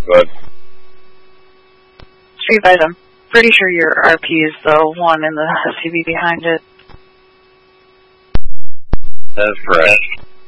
Good. Street fight, I'm pretty sure your RP is the one in the SUV behind it. That's correct.